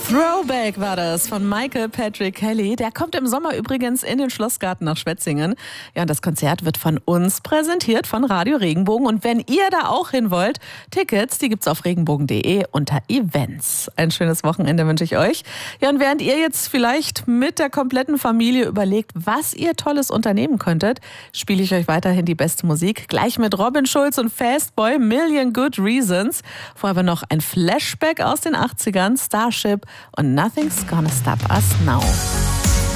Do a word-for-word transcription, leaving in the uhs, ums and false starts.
Throwback war das von Michael Patrick Kelly. Der kommt im Sommer übrigens in den Schlossgarten nach Schwetzingen. Ja, und das Konzert wird von uns präsentiert, von Radio Regenbogen. Und wenn ihr da auch hin wollt, Tickets, die gibt's auf regenbogen punkt de unter Events. Ein schönes Wochenende wünsche ich euch. Ja, und während ihr jetzt vielleicht mit der kompletten Familie überlegt, was ihr Tolles unternehmen könntet, spiele ich euch weiterhin die beste Musik. Gleich mit Robin Schulz und Fastboy, Million Good Reasons. Vorher aber noch ein Flashback aus den achtzigern, Starship und Nothing's Gonna Stop Us Now.